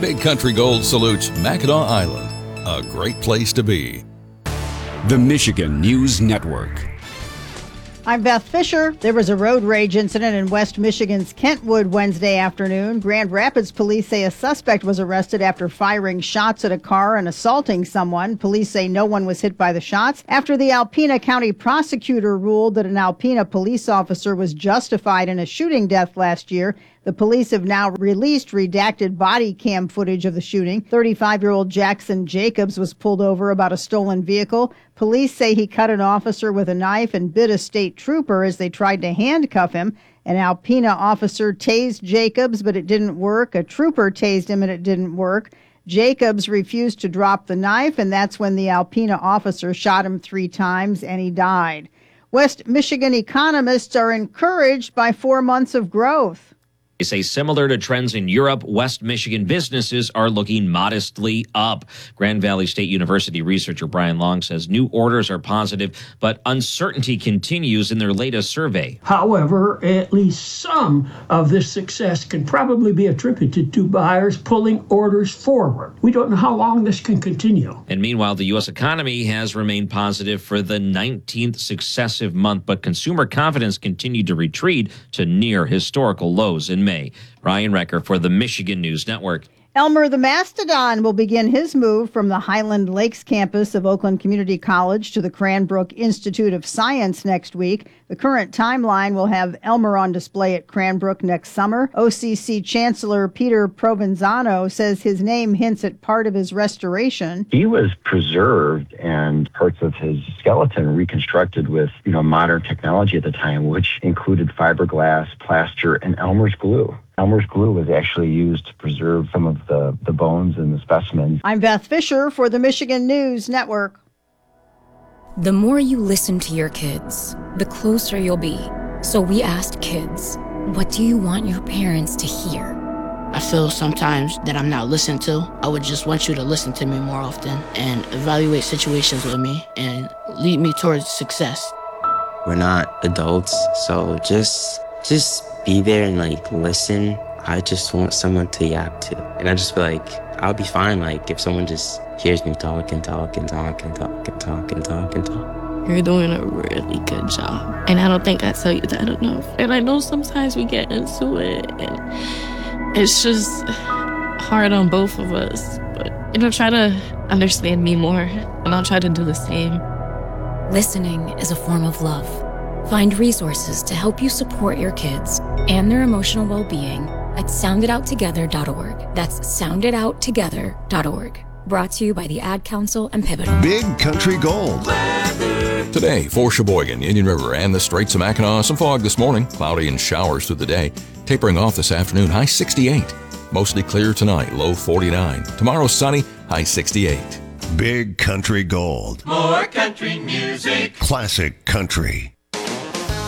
Big Country Gold salutes Mackinac Island, a great place to be. The Michigan News Network. I'm Beth Fisher. There was a road rage incident in West Michigan's Kentwood Wednesday afternoon. Grand Rapids police say a suspect was arrested after firing shots at a car and assaulting someone. Police say no one was hit by the shots after the Alpena County prosecutor ruled that an Alpena police officer was justified in a shooting death last year. The police have now released redacted body cam footage of the shooting. 35-year-old Jackson Jacobs was pulled over about a stolen vehicle. Police say he cut an officer with a knife and bit a state trooper as they tried to handcuff him. An Alpena officer tased Jacobs, but it didn't work. A trooper tased him and it didn't work. Jacobs refused to drop the knife, and that's when the Alpena officer shot him 3 times and he died. West Michigan economists are encouraged by 4 months of growth. They say similar to trends in Europe, West Michigan businesses are looking modestly up. Grand Valley State University researcher Brian Long says new orders are positive, but uncertainty continues in their latest survey. However, at least some of this success can probably be attributed to buyers pulling orders forward. We don't know how long this can continue. And meanwhile, the U.S. economy has remained positive for the 19th successive month, but consumer confidence continued to retreat to near historical lows in May. Ryan Recker for the Michigan News Network. Elmer the Mastodon will begin his move from the Highland Lakes campus of Oakland Community College to the Cranbrook Institute of Science next week. The current timeline will have Elmer on display at Cranbrook next summer. OCC Chancellor Peter Provenzano says his name hints at part of his restoration. He was preserved and parts of his skeleton reconstructed with, modern technology at the time, which included fiberglass, plaster, and Elmer's glue. Elmer's glue was actually used to preserve some of the bones and the specimens. I'm Beth Fisher for the Michigan News Network. The more you listen to your kids, the closer you'll be. So we asked kids, what do you want your parents to hear? I feel sometimes that I'm not listened to. I would just want you to listen to me more often and evaluate situations with me and lead me towards success. We're not adults, so just be there and listen. I just want someone to yap to. And I just feel like I'll be fine if someone just hears me talk and talk and talk and talk and talk and talk and talk. You're doing a really good job. And I don't think I tell you that enough. And I know sometimes we get into it and it's just hard on both of us. But try to understand me more and I'll try to do the same. Listening is a form of love. Find resources to help you support your kids and their emotional well-being at sounditouttogether.org. That's sounditouttogether.org. Brought to you by the Ad Council and Pivotal. Big Country Gold. Today, for Sheboygan, Indian River, and the Straits of Mackinac, some fog this morning, cloudy and showers through the day. Tapering off this afternoon, high 68. Mostly clear tonight, low 49. Tomorrow, sunny, high 68. Big Country Gold. More country music. Classic country.